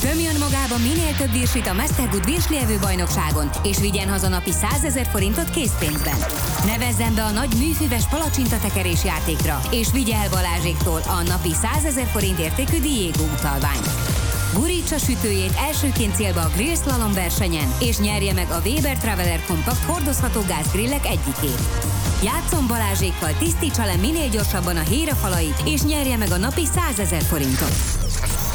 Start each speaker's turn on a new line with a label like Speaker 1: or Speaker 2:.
Speaker 1: Tömjön magába minél több virsit a Mr. Good virslievő bajnokságon, és vigyen haza napi 100 000 forintot készpénzben. Nevezzen be a nagy műfüves palacsintatekerés játékra, és vigye el Balázséktól a napi 100 000 forint értékű Diego utalványt. Gurítsa sütőjét elsőként célba a Grill Slalom versenyen, és nyerje meg a Weber Traveler Compact hordozható gázgrillek egyikét. Játsszon Balázsékkal, tisztítsa le minél gyorsabban a hírafalait, és nyerje meg a napi 100 000 forintot.